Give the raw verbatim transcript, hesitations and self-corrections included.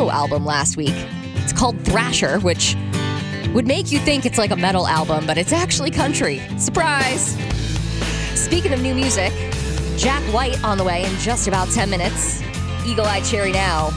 solo album last week. It's called Thrasher, which would make you think it's like a metal album, but it's actually country. Surprise! Speaking of new music, Jack White on the way in just about ten minutes. Eagle Eye Cherry now.